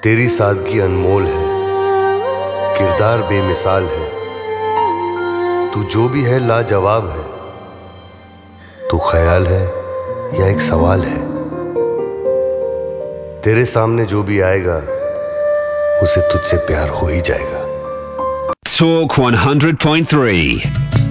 तेरी सादगी अनमोल है, किरदार बेमिसाल है। तू जो भी है लाजवाब है। तू ख्याल है या एक सवाल है। तेरे सामने जो भी आएगा उसे तुझसे प्यार हो ही जाएगा। Talk 100.3